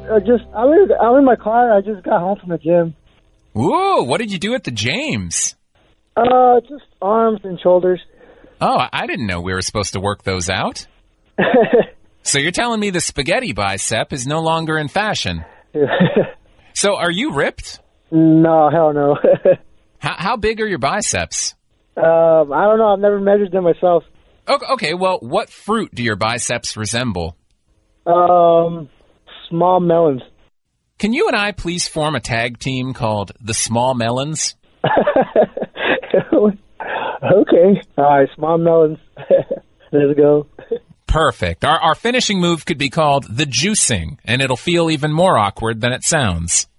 I'm in my car. I just got home from the gym. Ooh, what did you do at the James? Just arms and shoulders. Oh, I didn't know we were supposed to work those out. So you're telling me the spaghetti bicep is no longer in fashion? So are you ripped? No, hell no. How big are your biceps? I don't know. I've never measured them myself. Okay, well, what fruit do your biceps resemble? Small melons. Can you and I please form a tag team called the Small Melons? Okay. All right, small melons. Let's go. Perfect. Our finishing move could be called the juicing, and it'll feel even more awkward than it sounds.